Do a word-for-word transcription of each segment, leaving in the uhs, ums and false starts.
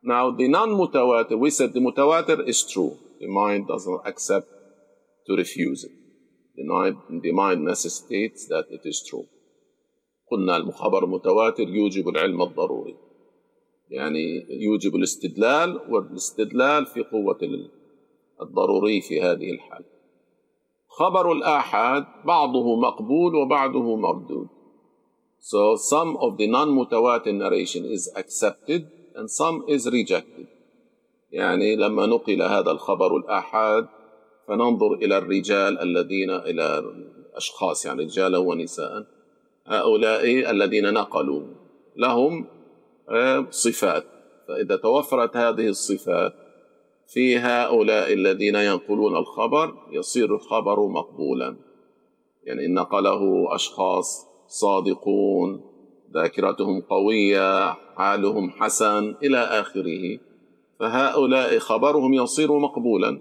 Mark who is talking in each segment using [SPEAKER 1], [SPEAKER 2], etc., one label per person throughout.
[SPEAKER 1] Now, the non-mutawatir, we said the mutawatir is true. The mind doesn't accept to refuse it. The mind, the mind necessitates that it is true. قلنا الخبر المتواتر يوجب العلم الضروري. يعني يوجب الاستدلال، والاستدلال في قوة الضروري في هذه الحالة. خبر الآحاد بعضه مقبول وبعضه مردود. So some of the non-mutawatir narration is accepted and some is rejected. يعني لما نقل هذا الخبر الآحاد فننظر إلى الرجال الذين إلى الأشخاص يعني رجالا ونساء، هؤلاء الذين نقلوا لهم صفات، فإذا توفرت هذه الصفات في هؤلاء الذين ينقلون الخبر يصير الخبر مقبولا. يعني إن نقله أشخاص صادقون، ذاكرتهم قوية، حالهم حسن إلى آخره، فهؤلاء خبرهم يصير مقبولا.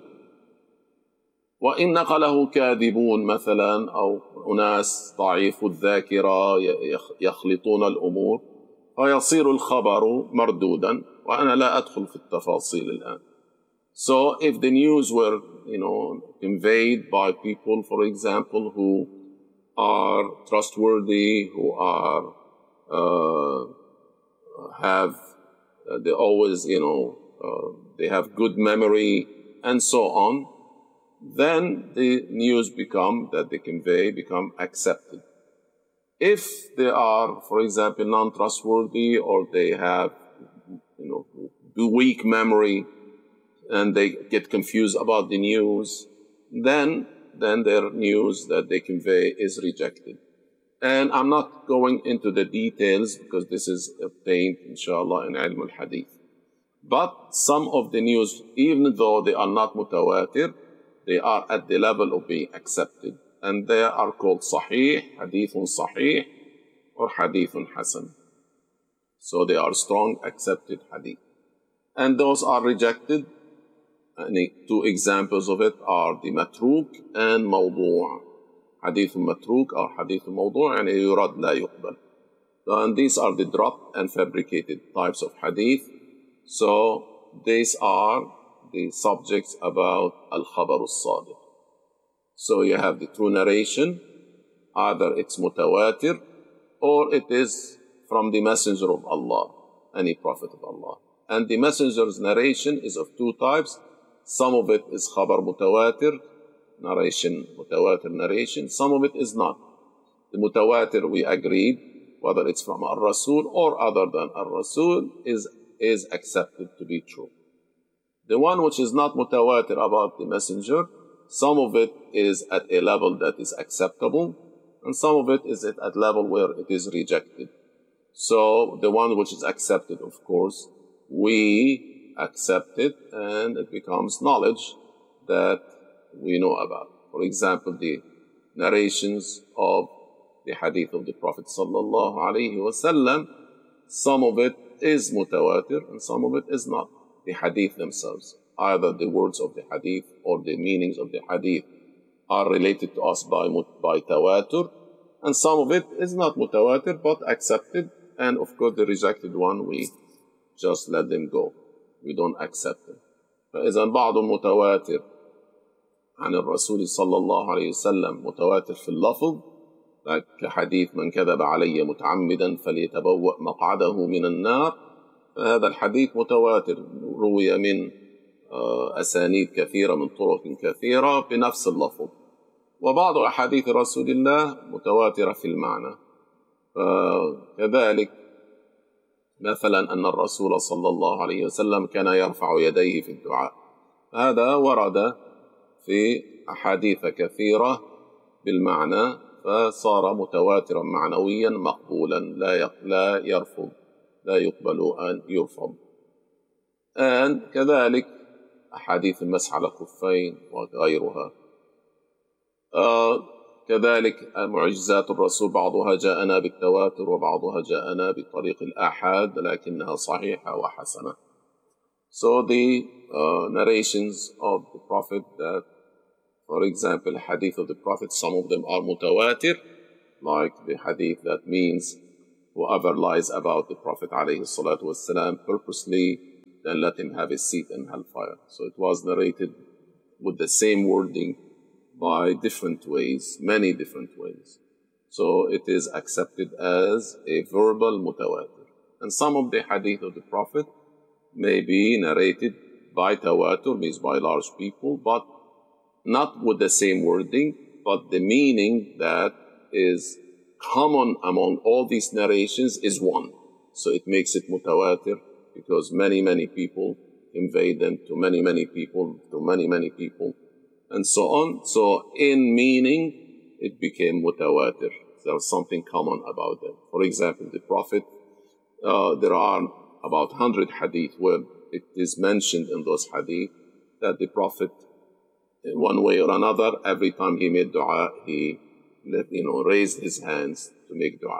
[SPEAKER 1] وإن نقله كاذبون مثلا أو أناس ضعيف الذاكرة يخلطون الأمور فيصير الخبر مردودا، وأنا لا أدخل في التفاصيل الآن. So if the news were, you know, conveyed by people, for example, who are trustworthy, who are uh, have uh, they always, you know, uh, they have good memory and so on, then the news become that they convey become accepted. If they are, for example, non-trustworthy or they have, you know, weak memory and they get confused about the news, then then their news that they convey is rejected. And I'm not going into the details because this is obtained, inshallah, in Ilm al-Hadith. But some of the news, even though they are not mutawatir, they are at the level of being accepted. And they are called Sahih, Hadithun Sahih, or Hadithun Hasan. So they are strong, accepted Hadith. And those are rejected. And two examples of it are the Matruk and Mawdu'. Hadithun Matruk or Hadithun Mawdu' and Yurad La Yuqbal. And these are the dropped and fabricated types of Hadith. So these are the subjects about Al-Khabar Al-Sadiq. So you have the true narration, either it's mutawatir or it is from the messenger of Allah, any prophet of Allah. And the messenger's narration is of two types. Some of it is khabar mutawatir, narration, mutawatir narration. Some of it is not. The mutawatir, we agreed, whether it's from Ar-Rasul or other than Ar-Rasul, is, is accepted to be true. The one which is not mutawatir about the messenger, some of it is at a level that is acceptable, and some of it is at a level where it is rejected. So the one which is accepted, of course, we accept it, and it becomes knowledge that we know about. For example, the narrations of the hadith of the Prophet sallallahu alaihi wasallam, some of it is mutawatir and some of it is not. The hadith themselves, either the words of the hadith or the meanings of the hadith are related to us by, by tawatur, and some of it is not mutawatir but accepted, and of course the rejected one we just let them go. We don't accept them. فإذا بعض المتواتر عن الرسول صلى الله عليه وسلم متواتر في اللفظ كحديث من كذب علي متعمدا فليتبوأ مقعده من النار، فهذا الحديث متواتر روي من أسانيد كثيرة من طرق كثيرة بنفس اللفظ. وبعض أحاديث رسول الله متواترة في المعنى. كذلك مثلا أن الرسول صلى الله عليه وسلم كان يرفع يديه في الدعاء، هذا ورد في أحاديث كثيرة بالمعنى، فصار متواترا معنويا مقبولا لا لا يرفض لا يقبل أن يرفض. and كذلك أحاديث المسح على الخفين وغيرها. آه كذلك معجزات الرسول بعضها جاءنا بالتواتر وبعضها جاءنا بطريق الآحاد لكنها صحيحة وحسنة. So the uh, narrations of the Prophet that, for example, hadith of the Prophet, some of them are mutawatir, like the hadith that means whoever lies about the Prophet alayhi salatu wasalam purposely then let him have a seat in hellfire. So it was narrated with the same wording by different ways, many different ways. So it is accepted as a verbal mutawatir. And some of the hadith of the Prophet may be narrated by tawatur, means by large people, but not with the same wording, but the meaning that is common among all these narrations is one. So it makes it mutawatir because many, many people convey them to many, many people, to many, many people, and so on. So in meaning, it became mutawatir. There was something common about them. For example, the Prophet, uh, there are about one hundred hadith where it is mentioned in those hadith that the Prophet, in one way or another, every time he made dua, he let, you know, raised his hands to make dua.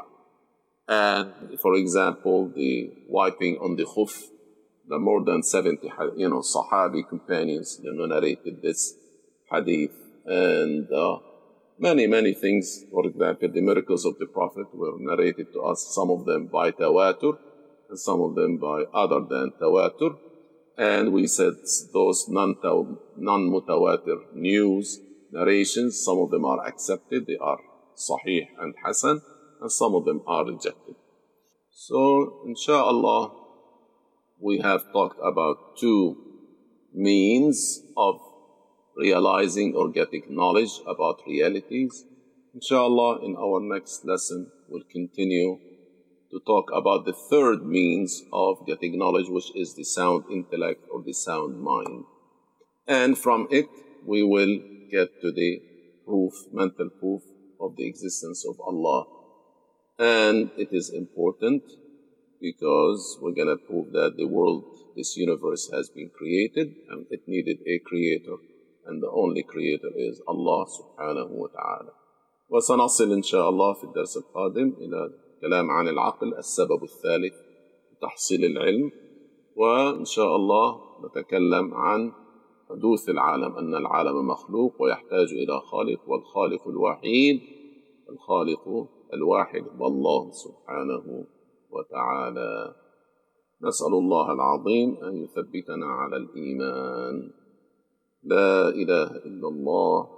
[SPEAKER 1] And for example, the wiping on the khuf, the more than seventy, you know, Sahabi companions, you know, narrated this hadith. And uh, many, many things, for example, the miracles of the Prophet were narrated to us, some of them by tawatur, and some of them by other than tawatur. And we said those non-mutawatir news narrations, some of them are accepted, they are sahih and hasan, and some of them are rejected. So, inshallah, we have talked about two means of realizing or getting knowledge about realities. Inshallah, in our next lesson, we'll continue to talk about the third means of getting knowledge, which is the sound intellect or the sound mind. And from it, we will get to the proof, mental proof of the existence of Allah. And it is important because we're going to prove that the world, this universe has been created and it needed a creator. And the only creator is Allah subhanahu wa ta'ala. وسنصل إن شاء الله في الدرس القادم إلى كلام عن العقل السبب الثالث تحصيل العلم. وإن شاء الله نتكلم عن حدوث العالم، أن العالم مخلوق ويحتاج إلى خالق، والخالق الوحيد الخالق الواحد والله سبحانه وتعالى. نسأل الله العظيم أن يثبتنا على الإيمان. لا إله إلا الله.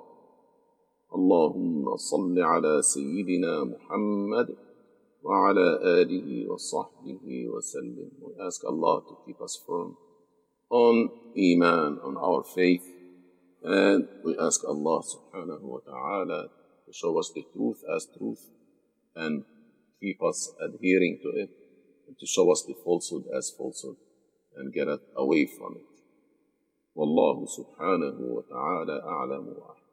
[SPEAKER 1] اللهم صل على سيدنا محمد وعلى آله وصحبه وسلم. We ask Allah to keep us firm on Iman, on our faith, and we ask Allah subhanahu wa ta'ala to show us the truth as truth and keep us adhering to it, and to show us the falsehood as falsehood and get us away from it. Wallahu subhanahu wa ta'ala a'lamu wa